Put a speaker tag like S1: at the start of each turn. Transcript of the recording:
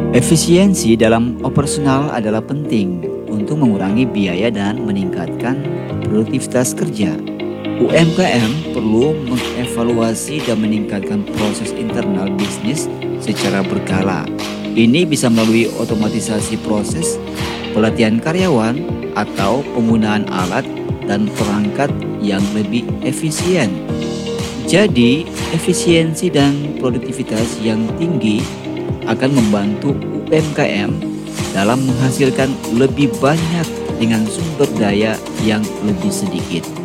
S1: Efisiensi dalam operasional adalah penting untuk mengurangi biaya dan meningkatkan produktivitas kerja. UMKM perlu mengevaluasi dan meningkatkan proses internal bisnis secara berkala. Ini bisa melalui otomatisasi proses, pelatihan karyawan, atau penggunaan alat dan perangkat yang lebih efisien. Jadi, efisiensi dan produktivitas yang tinggi akan membantu UMKM dalam menghasilkan lebih banyak dengan sumber daya yang lebih sedikit.